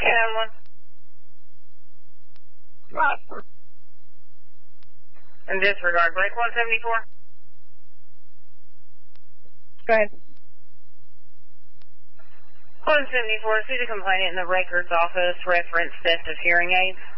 10-1. Right. And disregard. Break 174. Go ahead. 174, see the complainant in the records office, reference theft of hearing aids.